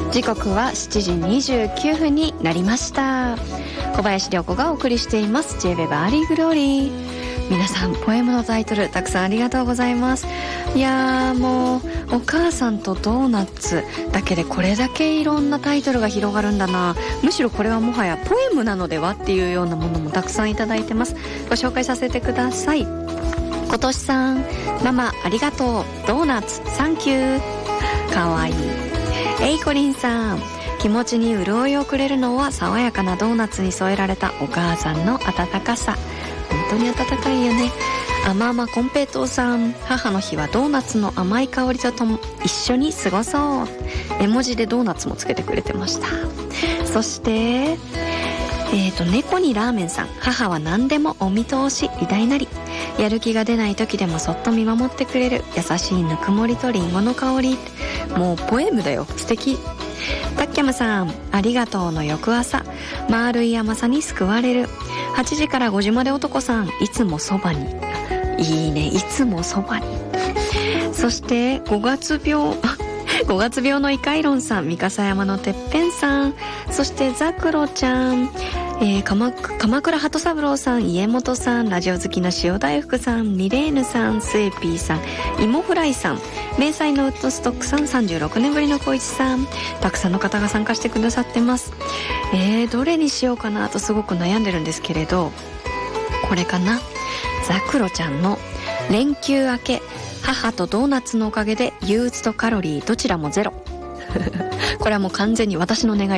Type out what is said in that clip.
時刻は7時29分になりました。小林涼子がお送りしています J-WEB アーリーグローリー。皆さんポエムのタイトルたくさんありがとうございます。いやー、もうお母さんとドーナツだけでこれだけいろんなタイトルが広がるんだな。むしろこれはもはやポエムなのではっていうようなものもたくさんいただいてます。ご紹介させてください。今年さん、ママありがとう、ドーナツサンキュー、かわいい。エイコリンさん、気持ちに潤いをくれるのは爽やかなドーナツに添えられたお母さんの温かさ。本当に温かいよね。甘々コンペイトーさん、母の日はドーナツの甘い香りととも一緒に過ごそう。絵文字でドーナツもつけてくれてました。そして猫にラーメンさん、母は何でもお見通し偉大なり、やる気が出ない時でもそっと見守ってくれる優しいぬくもりとリンゴの香り。もうポエムだよ、素敵。タッキャムさん、ありがとうの翌朝、丸い甘さに救われる。8時から5時まで男さん、いつもそばに。いいね、いつもそばに。そして5月病のイカイロンさん、三笠山のてっぺんさん、そしてザクロちゃん、鎌倉鳩三郎さん、家元さん、ラジオ好きの塩大福さん、ミレーヌさん、スエピーさん、芋フライさん、迷彩のウッドストックさん、36年ぶりの小市さん、たくさんの方が参加してくださってます。どれにしようかなとすごく悩んでるんですけれど、これかな。ザクロちゃんの連休明け、母とドーナツのおかげで憂鬱とカロリーどちらもゼロ。これはもう完全に私の願い